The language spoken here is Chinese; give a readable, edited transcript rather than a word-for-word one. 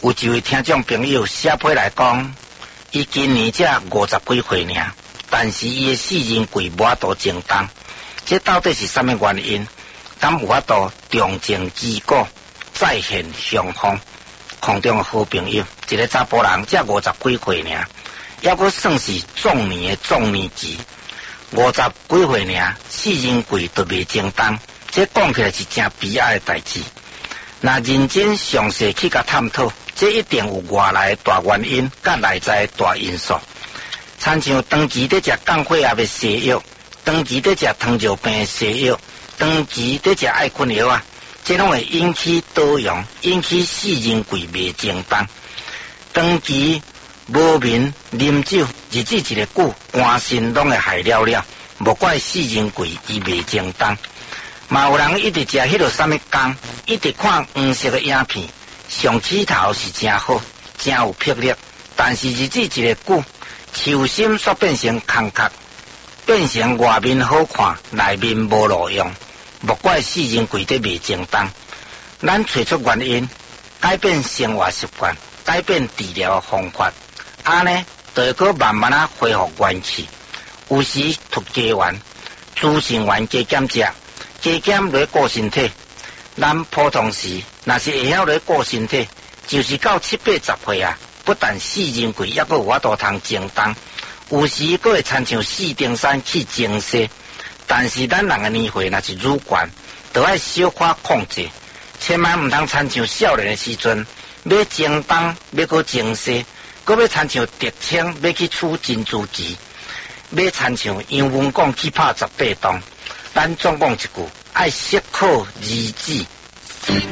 有一位听众朋友写批来讲，伊今年才50几岁尔，但是伊的四人柜无法度成功，这到底是什么原因？敢有法度重整旗鼓，再现雄风？空中的好朋友，一个查甫人才50几岁尔，还阁算是壮年的壮年期，50几岁尔，四人柜都未成功，这讲起来是真悲哀的代志。若认真详细去甲探讨，这一定有外来大原因，甲内在大因素。亲像长期在食降血压的西药，长期在食糖尿病的西药，长期在食爱困药啊，这拢会引起多样，引起四人柜未成功。长期无眠啉酒，日子一个久，肝肾拢会害了了，无怪四人柜伊未成功。嘛有人一直食迄落什么工，一直看黄色的影片，上起头是真好，真有魄力，但是日子一个久，手心煞变成空壳，变成外面好看，内面无路用，莫怪四人柜得未成功。咱找出原因，改变生活习惯，改变治疗方法，安尼就会搁慢慢恢复元气。有时突加丸、猪肾丸加减食。加减来顾身体，咱普通时若是会晓来顾身体，就是到70、80岁啊，不但四人柜，还阁有法度通成功，有时阁会亲像4登山去精细。但是咱人的年岁若是愈悬，就要小可控制，千万毋通亲像少年的时阵，要精动，要阁精细，阁要亲像竹青要去取珍珠旗，要亲像杨文广去拍18洞。咱总讲一句，爱适可而止。